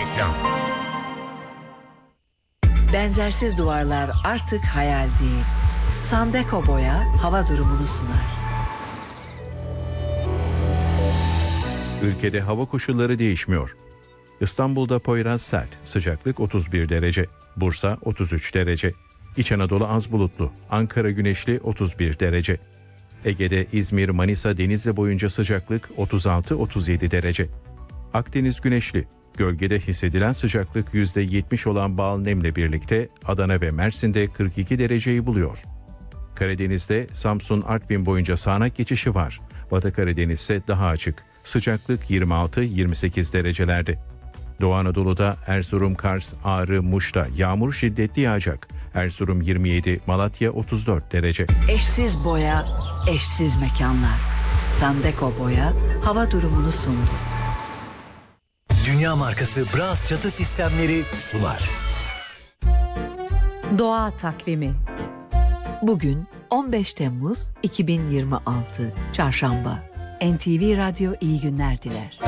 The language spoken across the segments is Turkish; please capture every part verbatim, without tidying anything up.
Reklam. Benzersiz duvarlar artık hayal değil. Sandeko Boya hava durumunu sunar. Ülkede hava koşulları değişmiyor. İstanbul'da Poyraz sert, sıcaklık otuz bir derece. Bursa otuz üç derece. İç Anadolu az bulutlu, Ankara güneşli otuz bir derece. Ege'de İzmir, Manisa, Denizli boyunca sıcaklık otuz altı otuz yedi derece. Akdeniz güneşli, gölgede hissedilen sıcaklık yüzde yetmiş olan bal nemle birlikte Adana ve Mersin'de kırk iki dereceyi buluyor. Karadeniz'de Samsun, Artvin boyunca sağanak geçişi var. Batı Karadeniz ise daha açık. Sıcaklık yirmi altı yirmi sekiz derecelerde. Doğu Anadolu'da Erzurum, Kars, Ağrı, Muş'ta yağmur şiddetli yağacak. Erzurum yirmi yedi, Malatya otuz dört derece. Eşsiz boya, eşsiz mekanlar. Sandeko Boya hava durumunu sundu. Dünya markası Bras çatı sistemleri sunar. Doğa takvimi. Bugün on beş Temmuz iki bin yirmi altı Çarşamba. N T V Radyo iyi günler diler.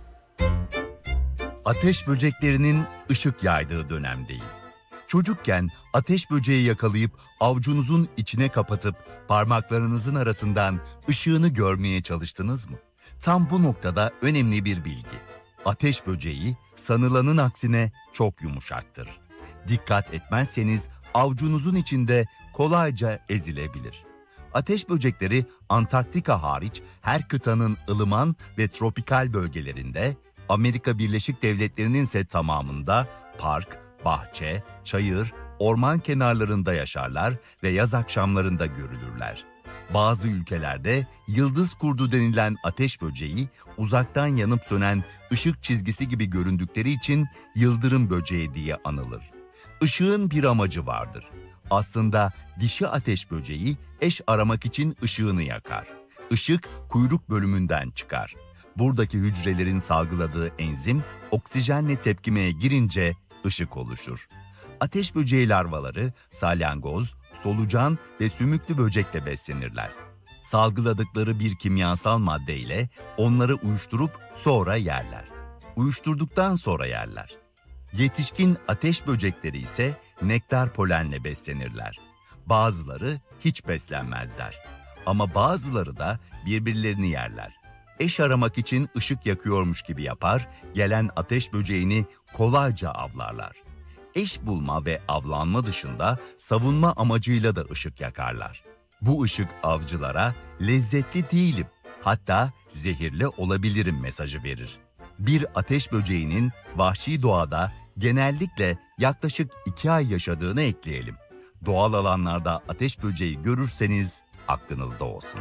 Ateş böceklerinin ışık yaydığı dönemdeyiz. Çocukken ateş böceği yakalayıp avucunuzun içine kapatıp parmaklarınızın arasından ışığını görmeye çalıştınız mı? Tam bu noktada önemli bir bilgi. Ateş böceği sanılanın aksine çok yumuşaktır. Dikkat etmezseniz avucunuzun içinde kolayca ezilebilir. Ateş böcekleri Antarktika hariç her kıtanın ılıman ve tropikal bölgelerinde, Amerika Birleşik Devletleri'nin ise tamamında park, bahçe, çayır, orman kenarlarında yaşarlar ve yaz akşamlarında görülürler. Bazı ülkelerde yıldız kurdu denilen ateş böceği uzaktan yanıp sönen ışık çizgisi gibi göründükleri için yıldırım böceği diye anılır. Işığın bir amacı vardır. Aslında dişi ateş böceği eş aramak için ışığını yakar. Işık kuyruk bölümünden çıkar. Buradaki hücrelerin salgıladığı enzim oksijenle tepkimeye girince ışık oluşur. Ateş böceği larvaları salyangoz, solucan ve sümüklü böcekle beslenirler. Salgıladıkları bir kimyasal maddeyle onları uyuşturup sonra yerler. Uyuşturduktan sonra yerler. Yetişkin ateş böcekleri ise nektar polenle beslenirler. Bazıları hiç beslenmezler. Ama bazıları da birbirlerini yerler. Eş aramak için ışık yakıyormuş gibi yapar, gelen ateş böceğini kolayca avlarlar. Eş bulma ve avlanma dışında savunma amacıyla da ışık yakarlar. Bu ışık avcılara lezzetli değilim, hatta zehirli olabilirim mesajı verir. Bir ateş böceğinin vahşi doğada genellikle yaklaşık iki ay yaşadığını ekleyelim. Doğal alanlarda ateş böceği görürseniz aklınızda olsun.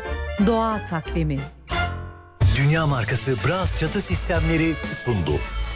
Doğa takvimi. Dünya markası Bras çatı sistemleri sundu.